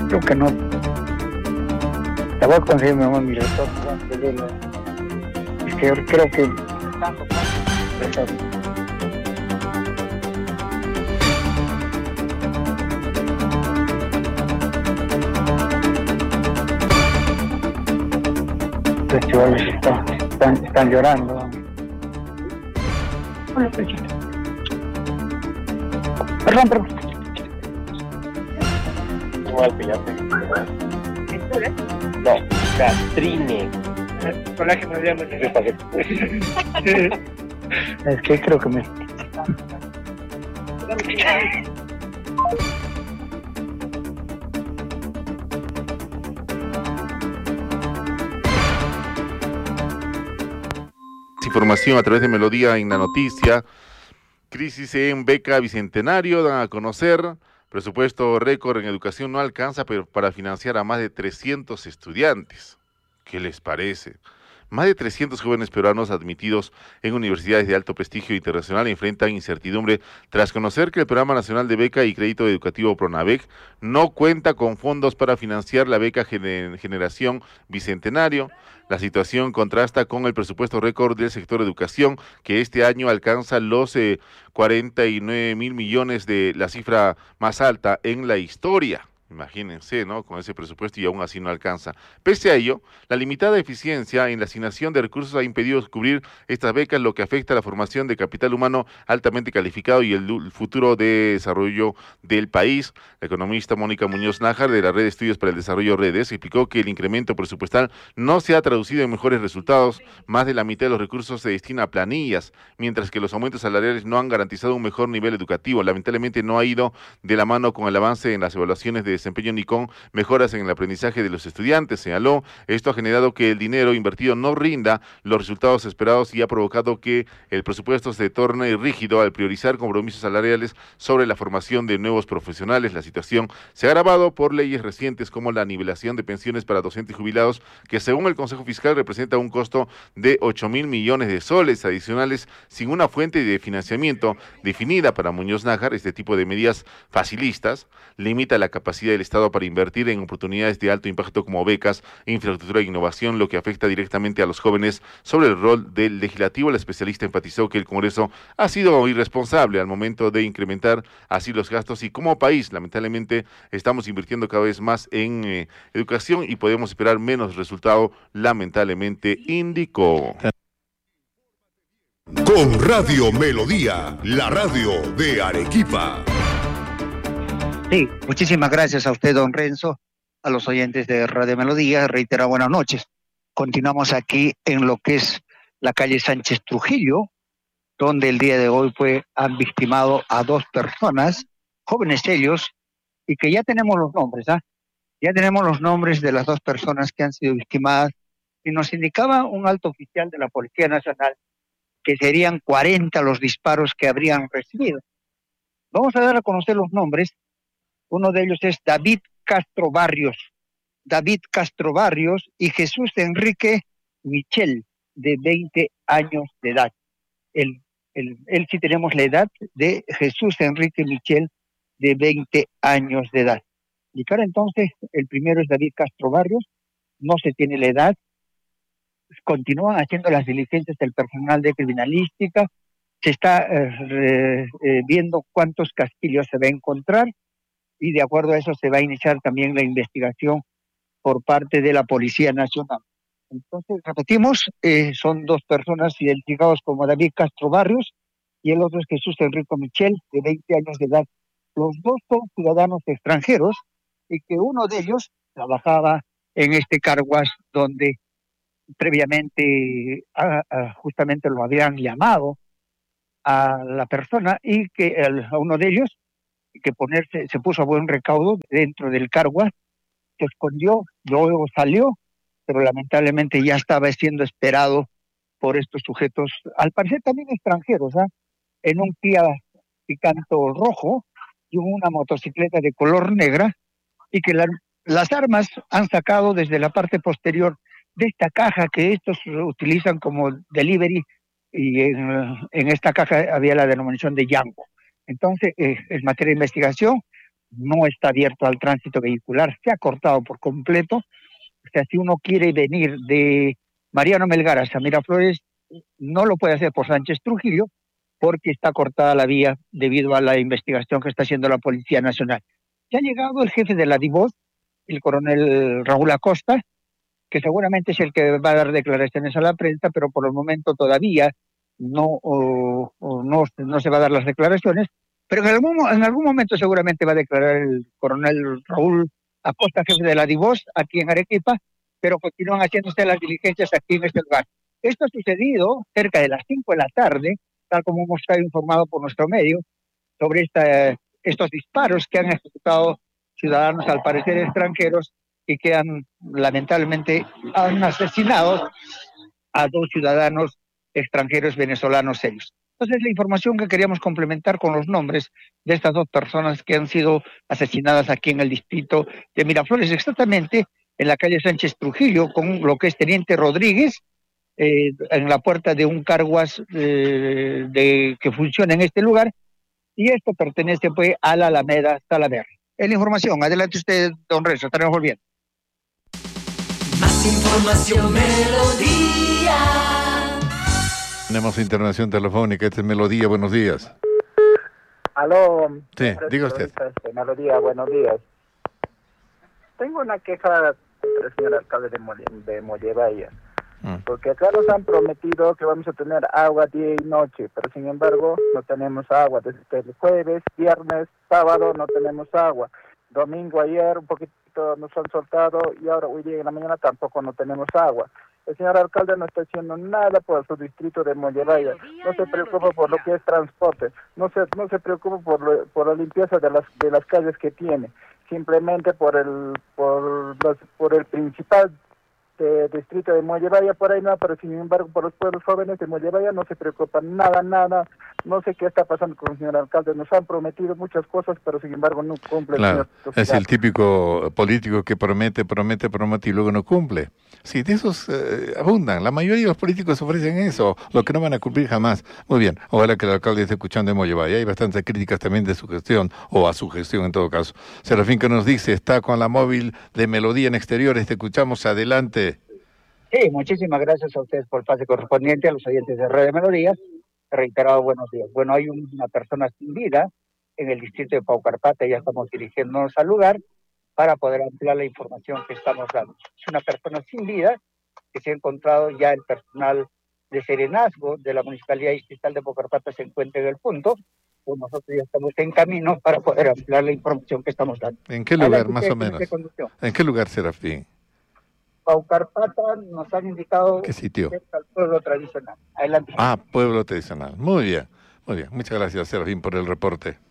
Creo que no. La voy a conseguir, mi amor, mi retorno. Es que yo creo que... Festivales están llorando. Hola, Pechita. Perdón. Igual que ya te... No, Catrine. Colágeno ya no es que creo que me... Información a través de Melodía en la noticia. Crisis en beca Bicentenario, dan a conocer. Presupuesto récord en educación no alcanza para financiar a más de 300 estudiantes. ¿Qué les parece? Más de 300 jóvenes peruanos admitidos en universidades de alto prestigio internacional enfrentan incertidumbre tras conocer que el Programa Nacional de Beca y Crédito Educativo PRONAVEC no cuenta con fondos para financiar la beca Generación Bicentenario. La situación contrasta con el presupuesto récord del sector educación, que este año alcanza los 49.000 millones, de la cifra más alta en la historia. Imagínense, ¿no? Con ese presupuesto y aún así no alcanza. Pese a ello, la limitada eficiencia en la asignación de recursos ha impedido cubrir estas becas, lo que afecta a la formación de capital humano altamente calificado y el futuro de desarrollo del país. La economista Mónica Muñoz Nájar, de la Red de Estudios para el Desarrollo Redes, explicó que el incremento presupuestal no se ha traducido en mejores resultados. Más de la mitad de los recursos se destina a planillas, mientras que los aumentos salariales no han garantizado un mejor nivel educativo. Lamentablemente no ha ido de la mano con el avance en las evaluaciones de desempeño ni con mejoras en el aprendizaje de los estudiantes, señaló. Esto ha generado que el dinero invertido no rinda los resultados esperados y ha provocado que el presupuesto se torne rígido al priorizar compromisos salariales sobre la formación de nuevos profesionales. La situación se ha agravado por leyes recientes como la nivelación de pensiones para docentes jubilados, que según el Consejo Fiscal representa un costo de 8.000 millones de soles adicionales sin una fuente de financiamiento definida. Para Muñoz Nájar, este tipo de medidas facilistas limita la capacidad del Estado para invertir en oportunidades de alto impacto como becas, infraestructura e innovación, lo que afecta directamente a los jóvenes. Sobre el rol del legislativo, la especialista enfatizó que el Congreso ha sido irresponsable al momento de incrementar así los gastos y como país, lamentablemente, estamos invirtiendo cada vez más en educación y podemos esperar menos resultado, lamentablemente, indicó. Con Radio Melodía, la radio de Arequipa. Sí, muchísimas gracias a usted, don Renzo, a los oyentes de Radio Melodía, reitero buenas noches. Continuamos aquí en lo que es la calle Sánchez Trujillo, donde el día de hoy han victimado a 2 personas, jóvenes ellos, y que ya tenemos los nombres, Ya tenemos los nombres de las 2 personas que han sido victimadas, y nos indicaba un alto oficial de la Policía Nacional que serían 40 los disparos que habrían recibido. Vamos a dar a conocer los nombres. Uno de ellos es David Castro Barrios y Jesús Enrique Michel, de 20 años de edad. Él sí tenemos la edad de Jesús Enrique Michel, de 20 años de edad. Y claro, entonces, el primero es David Castro Barrios, no se tiene la edad. Continúan haciendo las diligencias del personal de criminalística, se está viendo cuántos casquillos se va a encontrar, y de acuerdo a eso se va a iniciar también la investigación por parte de la Policía Nacional. Entonces, repetimos, son 2 personas identificadas como David Castro Barrios y el otro es Jesús Enrique Michel, de 20 años de edad. Los 2 son ciudadanos extranjeros y que uno de ellos trabajaba en este car wash donde previamente justamente lo habían llamado a la persona y que a uno de ellos se puso a buen recaudo dentro del car wash, se escondió, luego salió, pero lamentablemente ya estaba siendo esperado por estos sujetos, al parecer también extranjeros, en un Kia Picanto rojo y una motocicleta de color negra, y que las armas han sacado desde la parte posterior de esta caja que estos utilizan como delivery, y en esta caja había la denominación de Yango. Entonces, en materia de investigación, no está abierto al tránsito vehicular, se ha cortado por completo. O sea, si uno quiere venir de Mariano Melgar hacia Miraflores, no lo puede hacer por Sánchez Trujillo, porque está cortada la vía debido a la investigación que está haciendo la Policía Nacional. Ya ha llegado el jefe de la DIVOS, el coronel Raúl Acosta, que seguramente es el que va a dar declaraciones a la prensa, pero por el momento todavía no se va a dar las declaraciones, pero en algún momento seguramente va a declarar el coronel Raúl Acosta, jefe de la DIVOS, aquí en Arequipa, pero continúan haciéndose las diligencias aquí en este lugar. Esto ha sucedido cerca de las 5 de la tarde, tal como hemos estado informado por nuestro medio, sobre estos disparos que han ejecutado ciudadanos, al parecer extranjeros, y que lamentablemente han asesinado a 2 ciudadanos extranjeros venezolanos ellos. Entonces, la información que queríamos complementar con los nombres de estas 2 personas que han sido asesinadas aquí en el distrito de Miraflores, exactamente en la calle Sánchez Trujillo, con lo que es Teniente Rodríguez, en la puerta de un carguas que funciona en este lugar, y esto pertenece pues a la Alameda Salaverry. Es la información. Adelante usted, don Renzo, estaremos volviendo. Más información, Melodía. Tenemos internación telefónica, esta es Melodía, buenos días. Aló. Sí, diga usted. Melodía, buenos días. Tengo una queja contra el señor alcalde de Mollevaya, porque acá nos han prometido que vamos a tener agua día y noche, pero sin embargo no tenemos agua. Desde el jueves, viernes, sábado no tenemos agua. Domingo ayer un poquito nos han soltado y ahora hoy día en la mañana tampoco no tenemos agua. El señor alcalde no está haciendo nada por su distrito de Mollevaya, no se preocupa por lo que es transporte, no se preocupa por la limpieza de las calles que tiene, simplemente por el principal distrito de Mollevaya, por ahí no, pero sin embargo por los pueblos jóvenes de Mollevaya no se preocupan nada, no sé qué está pasando con el señor alcalde, nos han prometido muchas cosas, pero sin embargo no cumple. Claro, es el típico político que promete y luego no cumple. Sí, de esos abundan, la mayoría de los políticos ofrecen eso, lo que no van a cumplir jamás. Muy bien, ojalá que el alcalde esté escuchando de Mollevaya, hay bastantes críticas también de su gestión, o a su gestión en todo caso. Serafín, que nos dice, está con la móvil de Melodía en Exteriores, te escuchamos, adelante. Sí, muchísimas gracias a ustedes por el pase correspondiente, a los oyentes de Radio Melodías. Reiterado buenos días. Bueno, hay una persona sin vida en el distrito de Paucarpata, ya estamos dirigiéndonos al lugar para poder ampliar la información que estamos dando. Es una persona sin vida que se ha encontrado, ya el personal de serenazgo de la Municipalidad Distrital de Paucarpata se encuentra en el punto, pues nosotros ya estamos en camino para poder ampliar la información que estamos dando. ¿En qué lugar, más o menos? ¿En qué lugar, Serafín? Paucarpata nos han indicado. ¿Qué sitio? Al pueblo tradicional. Adelante. Pueblo tradicional. Muy bien. Muchas gracias, Serafín, por el reporte.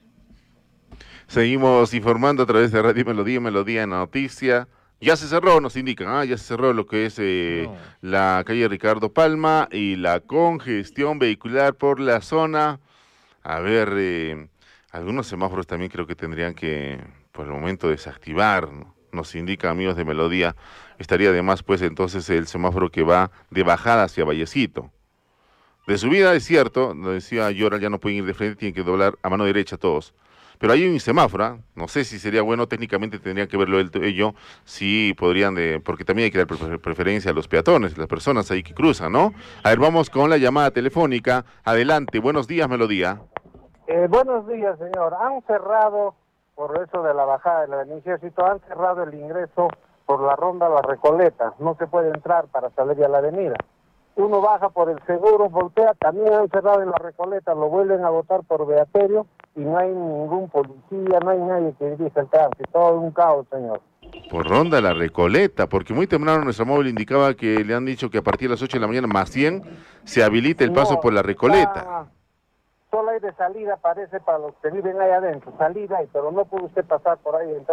Seguimos informando a través de Radio Melodía en la noticia. Ya se cerró, nos indican, ya se cerró lo que es la calle Ricardo Palma y la congestión vehicular por la zona. A ver, algunos semáforos también creo que tendrían que, por el momento, desactivar, ¿no? Nos indica, amigos de Melodía, estaría además pues entonces el semáforo que va de bajada hacia Vallecito. De subida es cierto, lo decía Yoral, ya no pueden ir de frente, tienen que doblar a mano derecha todos. Pero hay un semáforo, no sé si sería bueno, técnicamente tendrían que verlo ello, si podrían, porque también hay que dar preferencia a los peatones, las personas ahí que cruzan, ¿no? A ver, vamos con la llamada telefónica. Adelante, buenos días, Melodía. Buenos días, señor. Han cerrado, por eso de la bajada del ejército, han cerrado el ingreso por la ronda La Recoleta. No se puede entrar para salir a la avenida. Uno baja por el Seguro, voltea, también han cerrado en La Recoleta, lo vuelven a votar por Beaterio y no hay ningún policía, no hay nadie que dirija el tránsito, todo un caos, señor. Por ronda La Recoleta, porque muy temprano nuestra móvil indicaba que le han dicho que a partir de las 8 de la mañana más 100 se habilita el paso por La Recoleta. Solo hay de salida, parece, para los que viven ahí adentro, salida, pero no puede usted pasar por ahí, entrar.